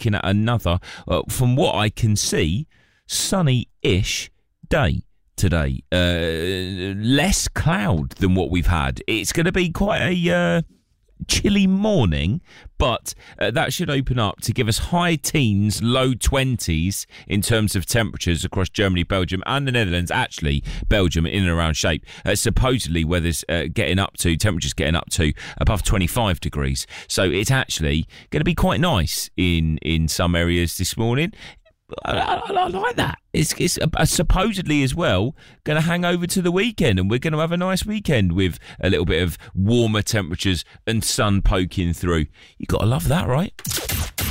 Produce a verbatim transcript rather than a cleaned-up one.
looking at another, uh, from what I can see, sunny-ish day today. Uh, less cloud than what we've had. It's going to be quite a uh, chilly morning, but uh, that should open up to give us high teens, low twenties in terms of temperatures across Germany, Belgium and the Netherlands. Actually, Belgium in and around shape. Uh, supposedly weather's uh, getting up to, temperatures getting up to above twenty-five degrees. So it's actually going to be quite nice in, in some areas this morning. I, I, I like that. It's, it's uh, supposedly as well going to hang over to the weekend, and we're going to have a nice weekend with a little bit of warmer temperatures and sun poking through. You got to love that, right?